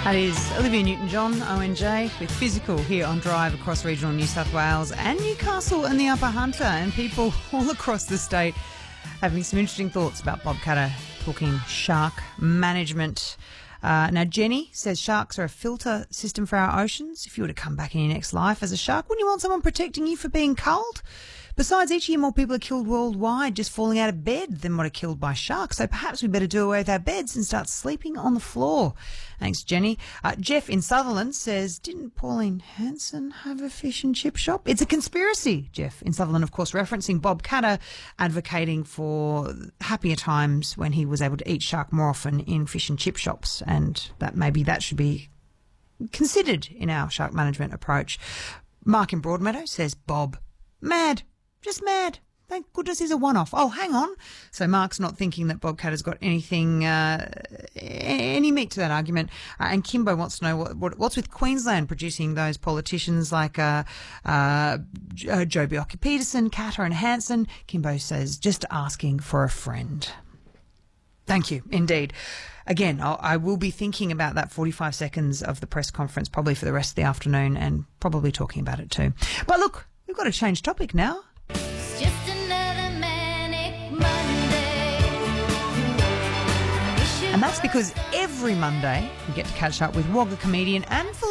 That is Olivia Newton-John, ONJ, with Physical here on Drive across regional New South Wales and Newcastle and the Upper Hunter, and people all across the state having some interesting thoughts about Bob Katter talking shark management. Now, Jenny says sharks are a filter system for our oceans. If you were to come back in your next life as a shark, wouldn't you want someone protecting you for being cold? Besides, each year more people are killed worldwide just falling out of bed than what are killed by sharks. So perhaps we better do away with our beds and start sleeping on the floor. Thanks, Jenny. Jeff in Sutherland says, didn't Pauline Hanson have a fish and chip shop? It's a conspiracy, Jeff in Sutherland, of course, referencing Bob Katter advocating for happier times when he was able to eat shark more often in fish and chip shops. And that maybe that should be considered in our shark management approach. Mark in Broadmeadow says, Bob, mad. Just mad. Thank goodness he's a one-off. Oh, hang on. So Mark's not thinking that Bob Katter's got anything, any meat to that argument. And Kimbo wants to know what's with Queensland producing those politicians like Joh Bjelke-Petersen, Katter and Hanson. Kimbo says, just asking for a friend. Thank you, indeed. Again, I will be thinking about that 45 seconds of the press conference probably for the rest of the afternoon and probably talking about it too. But look, we've got to change topic now. Just another manic Monday. And that's because every Monday we get to catch up with Wagga comedian and philosopher